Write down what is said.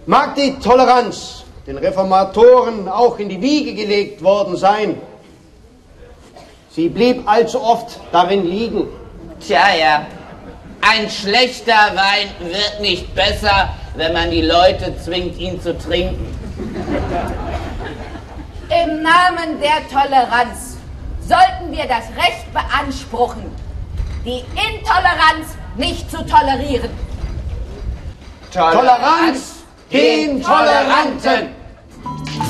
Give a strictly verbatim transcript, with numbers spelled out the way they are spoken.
Mag die Toleranz den Reformatoren auch in die Wiege gelegt worden sein, sie blieb allzu oft darin liegen. Tja, ja. Ein schlechter Wein wird nicht besser, wenn man die Leute zwingt, ihn zu trinken. Im Namen der Toleranz sollten wir das Recht beanspruchen, die Intoleranz nicht zu tolerieren. Toleranz den Toleranten!